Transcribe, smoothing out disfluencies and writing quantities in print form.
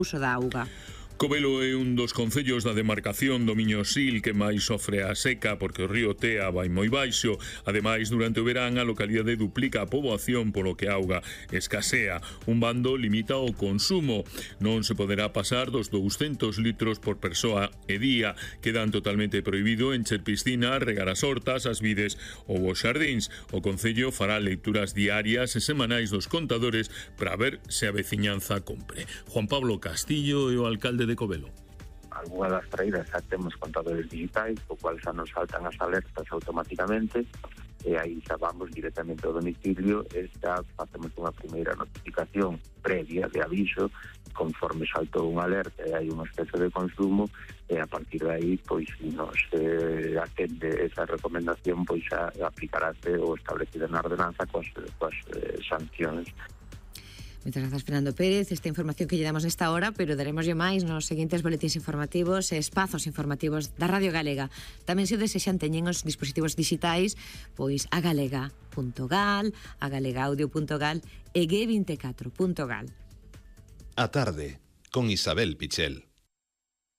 uso da auga. Covelo é un dos concellos da demarcación do Miño Sil que máis sofre a seca porque o río Tea vai moi baixo. Ademais, durante o verán, a localidade duplica a poboación polo que a auga escasea. Un bando limita o consumo. Non se poderá pasar dos 200 litros por persoa e día. Quedan totalmente prohibido encher piscina, regar as hortas, as vides ou os xardíns. O concello fará lecturas diarias e semanais dos contadores para ver se a veciñanza compre. Juan Pablo Castillo é o alcalde de Covelo. Algúnas das traídas xa temos contadores digitais, o cual xa nos saltan as alertas automáticamente e aí xa vamos directamente ao domicilio e xa facemos unha primeira notificación previa de aviso conforme saltou unha alerta e hai un exceso de consumo e a partir de aí pois nos atende esa recomendación pois xa aplicarase o establecido na ordenanza coas sancións. Moitas grazas, Fernando Pérez. Esta información que lle damos nesta hora, pero daremoslle máis nos seguintes boletíns informativos e espazos informativos da Radio Galega. Tamén se o desexan teñen os dispositivos digitais, pois a galega.gal, a galegaaudio.gal e g24.gal. A tarde, con Isabel Pichel.